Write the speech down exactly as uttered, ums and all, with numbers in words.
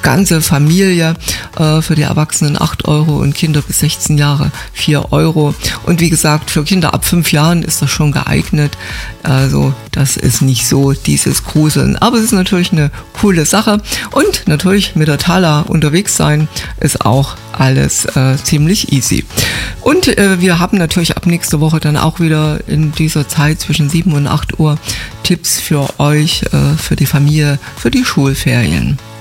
ganze Familie, äh, für die Erwachsenen acht Euro und Kinder bis sechzehn Jahre vier Euro. Und wie gesagt, für Kinder ab fünf Jahren ist das schon geeignet. Also das ist nicht so dieses Gruseln. Aber es ist natürlich eine coole Sache. Und natürlich mit der Thala unterwegs sein ist auch alles äh, ziemlich easy. Und äh, wir haben natürlich ab nächste Woche dann auch wieder in dieser Zeit zwischen sieben und acht Uhr Tipps für euch, äh, für die Familie, für die Schulferien.